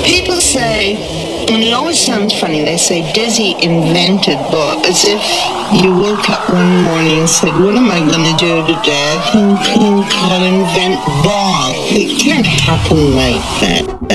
People say, and it always sounds funny, they say Dizzy invented ball, as if you woke up one morning and said, what am I going to do today? I think I'll invent ball. It can't happen like that.